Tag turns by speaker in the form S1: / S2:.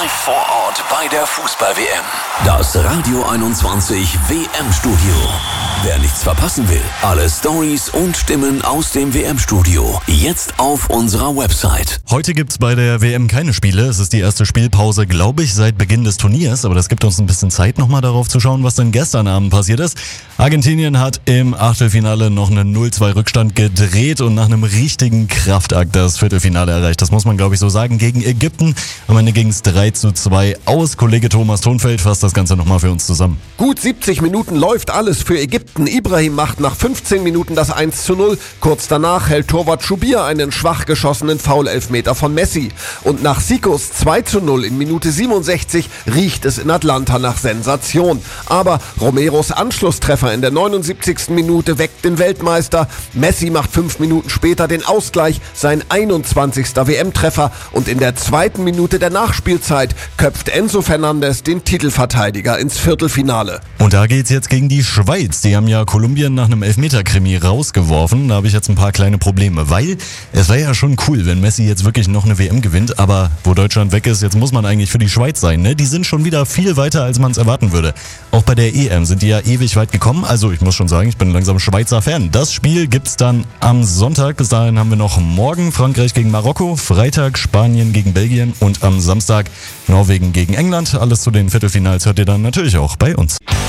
S1: Live vor Ort bei der Fußball-WM. Das Radio 21 WM-Studio. Wer nichts verpassen will, alle Stories und Stimmen aus dem WM-Studio jetzt auf unserer Website.
S2: Heute gibt's bei der WM keine Spiele. Es ist die erste Spielpause, glaube ich, seit Beginn des Turniers. Aber das gibt uns ein bisschen Zeit, nochmal darauf zu schauen, was denn gestern Abend passiert ist. Argentinien hat im Achtelfinale noch einen 0-2-Rückstand gedreht und nach einem richtigen Kraftakt das Viertelfinale erreicht. Das muss man, glaube ich, so sagen, gegen Ägypten. Am Ende ging's 3-2 aus. Kollege Thomas Thonfeld fasst das Ganze nochmal für uns zusammen.
S3: Gut 70 Minuten läuft alles für Ägypten. Ibrahim macht nach 15 Minuten das 1-0. Kurz danach hält Torwart Schubir einen schwach geschossenen Foul-Elfmeter von Messi. Und nach Sikos 2-0 in Minute 67 riecht es in Atlanta nach Sensation. Aber Romeros Anschlusstreffer in der 79. Minute weckt den Weltmeister. Messi macht 5 Minuten später den Ausgleich, sein 21. WM-Treffer. Und in der 2. Minute der Nachspielzeit köpft Enzo Fernandes den Titelverteidiger ins Viertelfinale.
S2: Und da geht's jetzt gegen die Schweiz. Die haben ja Kolumbien nach einem Elfmeter-Krimi rausgeworfen. Da habe ich jetzt ein paar kleine Probleme, weil es wäre ja schon cool, wenn Messi jetzt wirklich noch eine WM gewinnt. Aber wo Deutschland weg ist, jetzt muss man eigentlich für die Schweiz sein, ne? Die sind schon wieder viel weiter, als man es erwarten würde. Auch bei der EM sind die ja ewig weit gekommen. Also ich muss schon sagen, ich bin langsam Schweizer Fan. Das Spiel gibt's dann am Sonntag. Bis dahin haben wir noch morgen Frankreich gegen Marokko, Freitag Spanien gegen Belgien und am Samstag Norwegen gegen England. Alles zu den Viertelfinals hört ihr dann natürlich auch bei uns.